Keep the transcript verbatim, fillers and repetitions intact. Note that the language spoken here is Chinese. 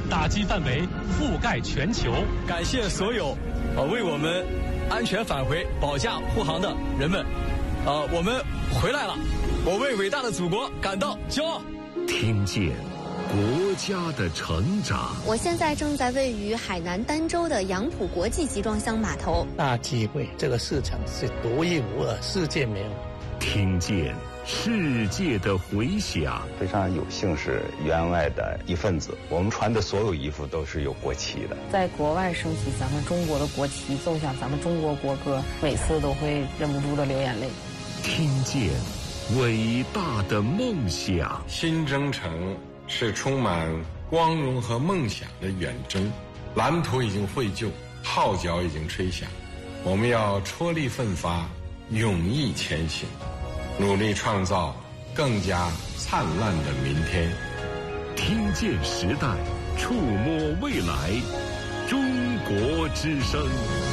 打击范围覆盖全球。 感谢所有呃为我们安全返回、保驾护航的人们，呃，我们回来了，我为伟大的祖国感到骄傲。 听见国家的成长。 我现在正在位于海南儋州的杨浦国际集装箱码头。 大机会，这个市场是独一无二，世界没有。 听见世界的回响。 非常有幸是员外的一份子，我们穿的所有衣服都是有国旗的。 在国外升起咱们中国的国旗，奏响咱们中国国歌，每次都会忍不住的流眼泪。 听见伟大的梦想。 新征程是充满光荣和梦想的远征，蓝图已经绘就，号角已经吹响，我们要踔厉奋发，勇毅前行，努力创造更加灿烂的明天。 听见时代，触摸未来，中国之声。